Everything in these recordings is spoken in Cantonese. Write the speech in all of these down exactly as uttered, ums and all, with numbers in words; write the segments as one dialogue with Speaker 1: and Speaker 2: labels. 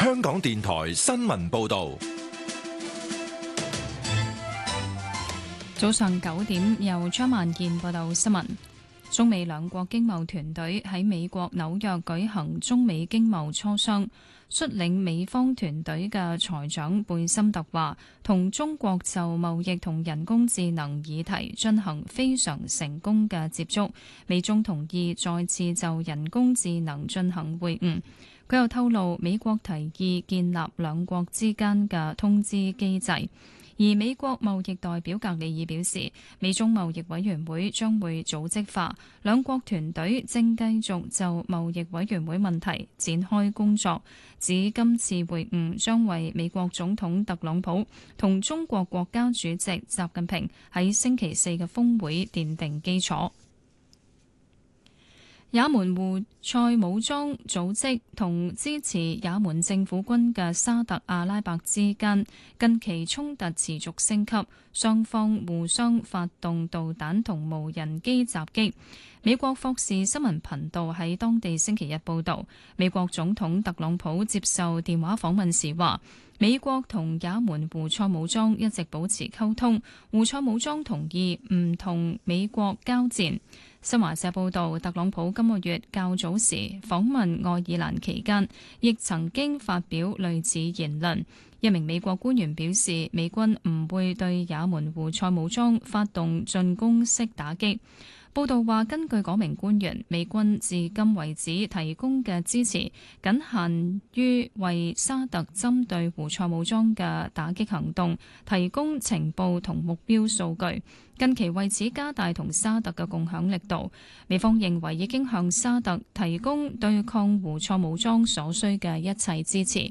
Speaker 1: 香港電台新聞報道。
Speaker 2: 早上九點，由張萬健報道新聞。中美兩國經貿團隊喺美國紐約舉行中美經貿磋商。率領美方團隊嘅財長貝森特話，同中國就貿易同人工智能議題進行非常成功嘅接觸，美中同意再次就人工智能進行會晤。佢又透露，美國提議建立兩國之間嘅通知機制。而美國貿易代表格里爾表示，美中貿易委員會將會組織化，兩國團隊正繼續就貿易委員會問題展開工作，指今次會晤將為美國總統特朗普同中國國家主席習近平喺星期四嘅峰會奠定基礎。也門胡塞武裝組織同支持也門政府軍嘅沙特阿拉伯之間近期衝突持續升級，雙方互相發動導彈同無人機襲擊。美國霍士新聞頻道喺當地星期日報導，美國總統特朗普接受電話訪問時話，美國同也門胡塞武裝一直保持溝通，胡塞武裝同意唔同美國交戰。新華社報道，特朗普今個月較早時訪問愛爾蘭期間，亦曾經發表類似言論。一名美國官員表示，美軍唔會對也門胡塞武裝發動進攻式打擊。報道話，根據嗰名官員，美軍至今為止提供嘅支持僅限於為沙特針對胡塞武裝嘅打擊行動提供情報同目標數據。近期為此加大同沙特嘅共享力度。美方認為已經向沙特提供對抗胡塞武裝所需嘅一切支持。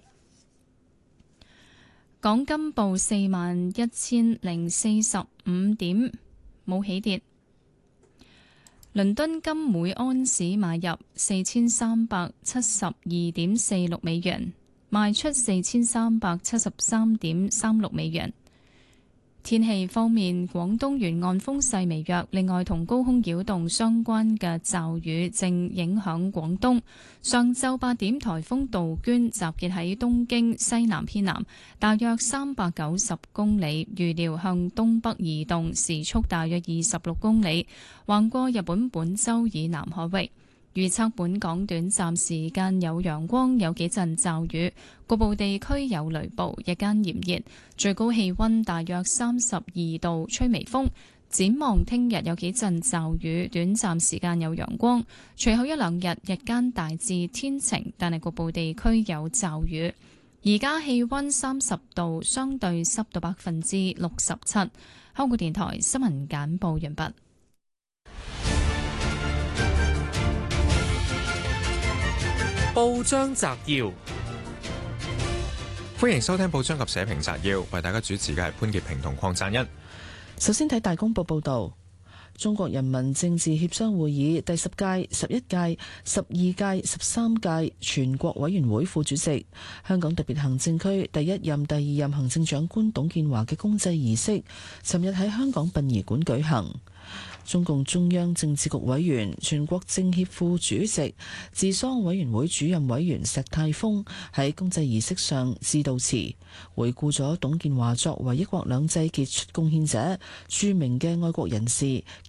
Speaker 2: 港金報四萬一千零四十五點，冇起跌。倫敦金每安士買入四千三百七十二點四六美元，賣出四千三百七十三點三六美元。天氣方面，廣東沿岸風勢微弱，另外同高空擾動相關嘅驟雨正影響廣東。上晝八點，颱風杜鵑集結喺東京西南偏南，大約三百九十公里，預料向東北移動，時速大約二十六公里，橫過日本本州以南海域。預測本港短暫時間有陽光，有幾陣驟雨，局部地區有雷暴，日間炎熱，最高氣溫大約三十二度，吹微風。展望聽日有幾陣驟雨，短暫時間有陽光，隨後一兩日日間大致天晴，但係局部地區有驟雨。而家氣溫三十度，相對濕度百分之六十七。香港電台新聞簡報完畢。
Speaker 3: 報章摘要，歡迎收聽報章及社評摘要，為大家主持嘅係潘潔平同鄺贊恩。
Speaker 4: 首先睇大公報報道，中國人民政治協商會議第十屆、十一屆、十二屆、十三屆全國委員會副主席、香港特別行政區第一任、第二任行政長官董建華嘅公祭儀式，尋日喺香港殯儀館舉行。中共中央政治局委員、全國政協副主席、治喪委員會主任委員石泰峰喺公祭儀式上致悼詞，回顧咗董建華作為一國兩制傑出貢獻者、著名嘅愛國人士。